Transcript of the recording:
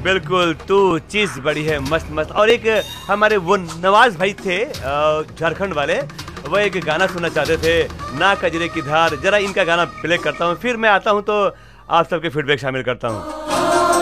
बिल्कुल, तू चीज बड़ी है मस्त मस्त। और एक हमारे वो नवाज भाई थे झारखंड वाले, वो एक गाना सुनना चाहते थे, ना कजरे की धार। जरा इनका गाना प्ले करता हूँ, फिर मैं आता हूँ तो आप सबके फीडबैक शामिल करता हूँ।